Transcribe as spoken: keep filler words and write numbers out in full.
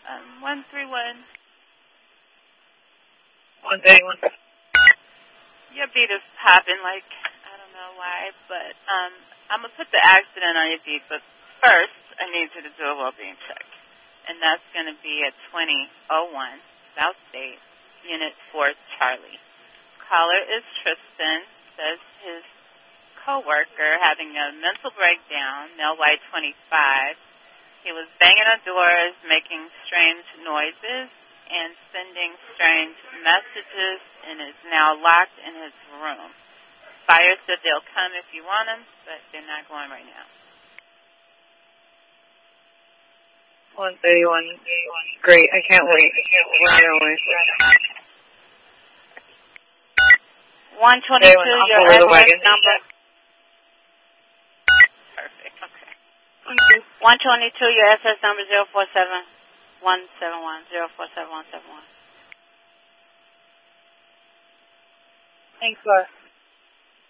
Um, one three one. one thirty-one. Your beat is popping like, I don't know why, but um, I'm going to put the accident on your beat, but first I need you to do a well-being check. And that's going to be at twenty oh one South State, Unit four Charlie. Caller is Tristan, says his co-worker having a mental breakdown, male white twenty-five. He was banging on doors, making strange noises, and sending strange messages, and is now locked in his room. Fire said they'll come if you want them, but they're not going right now. one thirty-one. Great. I can't wait. I can't wait. Right away. one twenty-two, your S S number. Perfect. Okay. Thank you. one twenty-two, your S S number zero four seven one seven one, zero four seven one seven one. Thanks, Laura.